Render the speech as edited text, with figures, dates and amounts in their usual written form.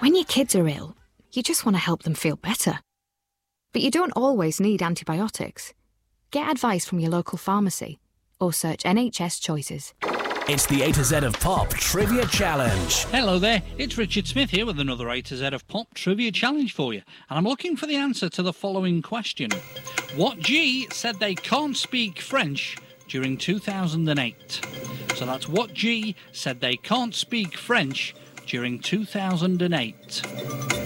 When your kids are ill, you just want to help them feel better. But you don't always need antibiotics. Get advice from your local pharmacy or search NHS Choices. It's the A to Z of Pop Trivia Challenge. Hello there, it's Richard Smith here with another A to Z of Pop Trivia Challenge for you. And I'm looking for the answer to the following question. What G said they can't speak French during 2008? So that's what G said they can't speak French during 2008.